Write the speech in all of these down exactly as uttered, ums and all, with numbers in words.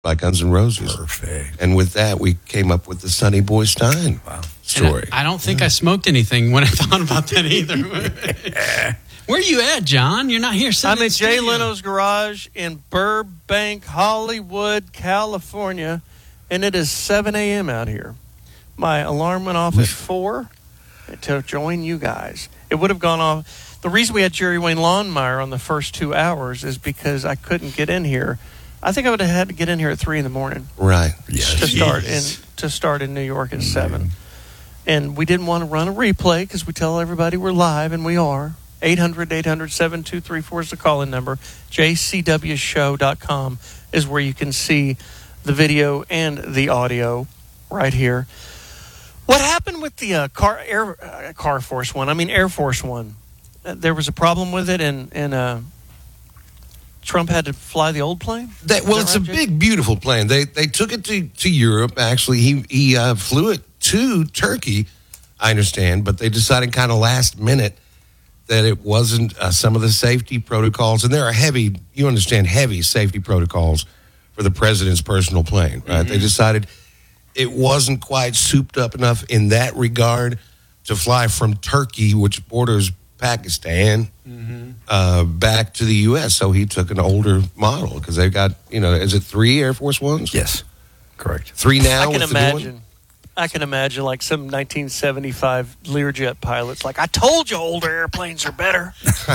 by Guns N' Roses. Perfect. And with that, we came up with the Sonny Boy Stein wow. story. I, I don't think yeah. I smoked anything when I thought about that either. Where are you at, John? You're not here. I'm at Jay Leno's garage in Burbank, Hollywood, California, and it is seven a.m. out here. My alarm went off at four to join you guys. It would have gone off. The reason we had Jerry Wayne Lawnmower on the first two hours is because I couldn't get in here. I think I would have had to get in here at three in the morning. Right. Yes. To start in to start in New York at mm-hmm. seven. And we didn't want to run a replay because we tell everybody we're live, and we are. eight hundred, eight hundred, seven two three four is the call-in number. j c w show dot com is where you can see the video and the audio right here. What happened with the uh, car Air uh, Car Force One? I mean Air Force One. Uh, there was a problem with it, and and uh, Trump had to fly the old plane. That, well, it's right, a Jay? big, beautiful plane. They they took it to, to Europe. Actually, he he uh, flew it to Turkey, I understand, but they decided kind of last minute that it wasn't uh, some of the safety protocols, and there are heavy, you understand, heavy safety protocols for the president's personal plane, right? Mm-hmm. They decided it wasn't quite souped up enough in that regard to fly from Turkey, which borders Pakistan, mm-hmm. uh, back to the U S. So he took an older model because they've got, you know, is it three Air Force Ones? Yes, correct. Three now. I can with imagine. The new one? I can imagine like some nineteen seventy-five Learjet pilots like, I told you older airplanes are better.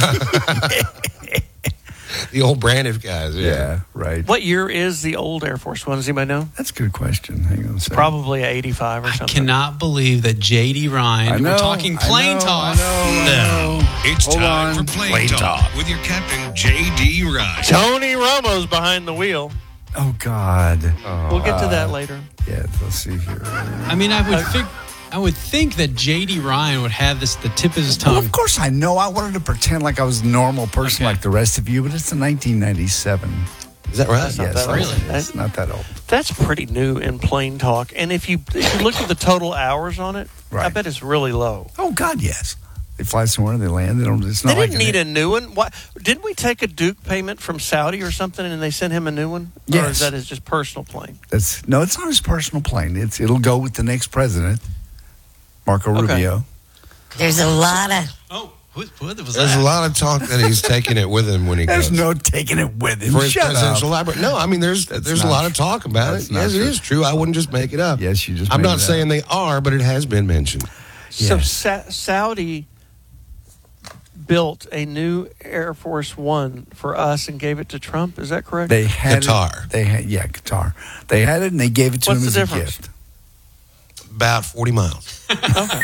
The old Braniff guys. Yeah. yeah, right. What year is the old Air Force One? Does anybody know? That's a good question. Hang on a second. Probably eighty-five or I something. I cannot believe that J D. Ryan, I know, we're talking plane I know, talk. I know, I know. It's Hold time on. for plane, plane talk, talk with your captain, J D. Ryan. Tony Romo's behind the wheel. Oh, God. Oh, we'll get to that uh, later. Yeah, let's see here. I mean, I would think... I would think that J D. Ryan would have this at the tip of his tongue. Well, of course I know. I wanted to pretend like I was a normal person okay. like the rest of you, but it's in nineteen ninety-seven. Is that right? That's not yes, that really? It's not that old. That's pretty new in plane talk. And if you if you look at the total hours on it, right. I bet it's really low. Oh, God, yes. They fly somewhere, they land. They don't. It's not they like didn't need a new one. What, didn't we take a Duke payment from Saudi or something, and they sent him a new one? Yes. Or is that his just personal plane? That's no, it's not his personal plane. It's it'll go with the next president, Marco Okay. Rubio. There's a lot of... Oh, what, what was There's that? a lot of talk that he's taking it with him when he There's goes. no taking it with him. For his Shut presidential up. library. No, I mean, there's there's a not lot of talk about That's it. not Yes, true. it is true. I wouldn't just make it up. Yes, you just I'm made not it saying up. they are, but it has been mentioned. So Yes. Sa- Saudi built a new Air Force One for us and gave it to Trump. Is that correct? They had Qatar. It, they had yeah, Qatar. They had it and they gave it to What's him the as difference? a gift. About forty miles. Okay.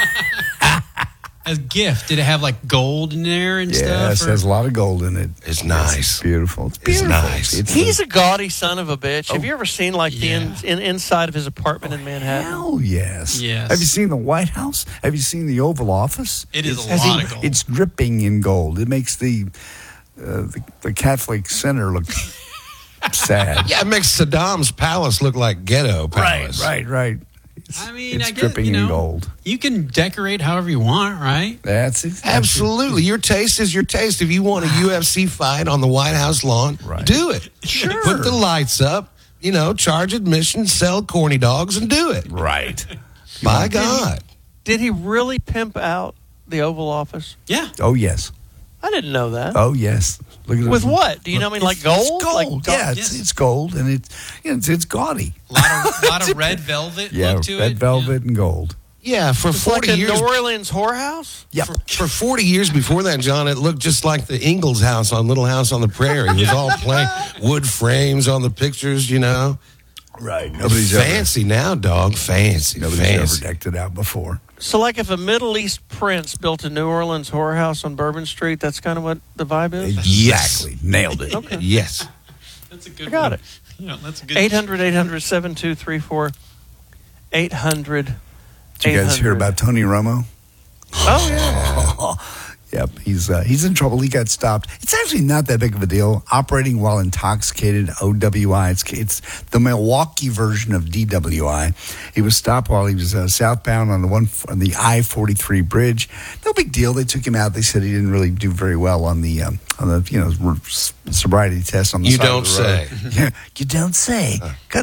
A gift. Did it have like gold in there and stuff? Yes, or- it has a lot of gold in it. It's nice. It's beautiful. It's It's beautiful. nice. It's He's a gaudy son of a bitch. Have Oh. you ever seen like the in, Yeah. in, inside of his apartment in Manhattan? Hell yes. Yes. Have you seen the White House? Have you seen the Oval Office? It is a Has lot he- of gold. It's dripping in gold. It makes the uh, the, the Catholic Center look sad. Yeah, it makes Saddam's palace look like ghetto palace. Right, right. It's, I mean, it's I guess, dripping you know, in gold. You can decorate however you want, right? That's it. Absolutely. Your taste is your taste. If you want a U F C fight on the White House lawn, Right. do it. Sure. Put the lights up, you know, charge admission, sell corny dogs, and do it. Right. By God. Did he really pimp out the Oval Office? Yeah. Oh yes. I didn't know that. Oh yes. Look at With it. what? Do you know? I mean, like gold? It's gold. Like, yeah, it's, yes. it's gold, and it's yeah, it's, it's gaudy. A lot of, lot of red velvet Yeah, look to red it. velvet and gold. Yeah, for It's like forty a years. New Orleans whorehouse? Yep. For, for forty years before that, John, it looked just like the Ingalls house on Little House on the Prairie. It was all plain wood frames on the pictures, you know. Right. Nobody's fancy now, dog. Fancy. Nobody's fancy. ever decked it out before. So, like, if a Middle East prince built a New Orleans whorehouse on Bourbon Street, that's kind of what the vibe is? Exactly. Nailed it. Okay. Yes. That's a good I got one. it. Yeah, that's a good eight hundred, eight hundred, seven two three four. eight hundred, Did you guys hear about Tony Romo? Oh, yeah. Yep, he's uh, he's in trouble. He got stopped. It's actually not that big of a deal. Operating while intoxicated, O W I. It's, it's the Milwaukee version of D W I. He was stopped while he was uh, southbound on the one on the I forty-three bridge. No big deal. They took him out. They said he didn't really do very well on the um, on the you know sobriety test on the You side don't of the road. say. Yeah, you don't say.